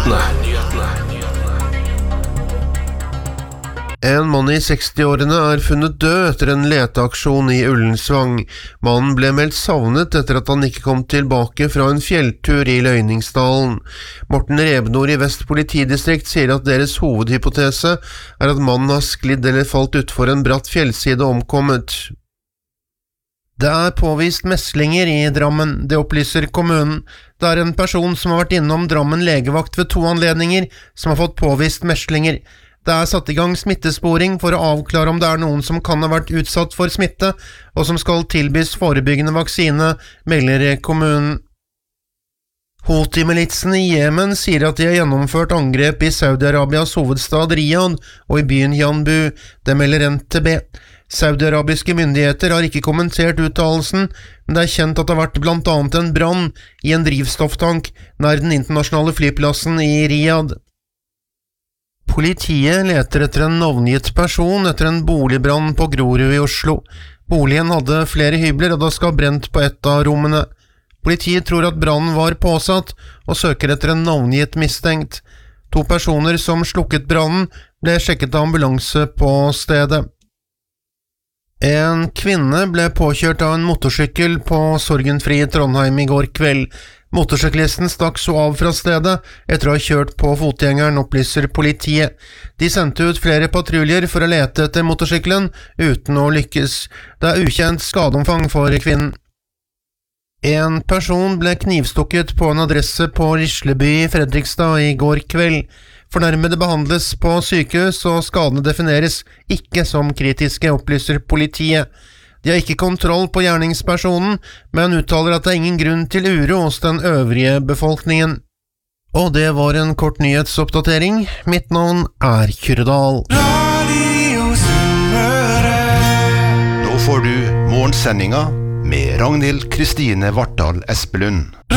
En mann I 60-årene funnet død etter en leteaksjon I Ullensvang. Mannen ble meldt savnet etter at han ikke kom tilbake fra en fjelltur I Løyningsdalen. Morten Rebnor I Vest politidistrikt sier at deres hovedhypotese at mannen har sklidd eller falt utfor en bratt fjellside og omkommet. Det påvist meslinger I Drammen, det opplyser kommunen. Det en person som har vært innom Drammen legevakt ved 2 anledninger, som har fått påvist meslinger. Det satt I gang smittesporing for å avklare om det noen som kan ha vært utsatt for smitte, og som skal tilbys forebyggende vaksine, melder kommunen. Houthi-militsen I Yemen sier at de har gjennomført angrep I Saudi-Arabias hovedstad Riyadh og I byen Yanbu, det melder NTB. Saudi-arabiske myndigheter har ikke kommentert uttalelsen, men det kjent at det har vært blant annet en brann I en drivstofftank nær den internasjonale flyplassen I Riyadh. Politiet leter etter en navngitt person etter en boligbrann på Grorud I Oslo. Boligen hadde flere hybler, og det skal ha brent på et av rommene. Politiet tror at brannen var påsatt, og søker etter en navngitt mistenkt. 2 personer som slukket brannen ble sjekket av ambulanse på stedet. En kvinne ble påkjørt av en motorsykkel på Sorgenfrie Trondheim I går kveld. Motorsyklisten stakk så av fra stedet etter å ha kjørt på fotgjengeren, opplyser politiet. De sendte ut flere patruljer for å lete etter motorsykkelen, uten å lykkes. Det ukjent skadeomfang for kvinnen. En person ble knivstukket på en adresse på Risleby I Fredrikstad I går kveld. Fornærmede behandles på sykehus, og skadene defineres ikke som kritiske, opplyser politiet. De har ikke kontroll på gjerningspersonen, men uttaler at det ingen grunn til uro hos den øvrige befolkningen. Og det var en kort nyhetsoppdatering. Mitt navn Kyrre Dahl. Nå får du morgensendinga med Ragnhild Kristine Vartdal Espelund.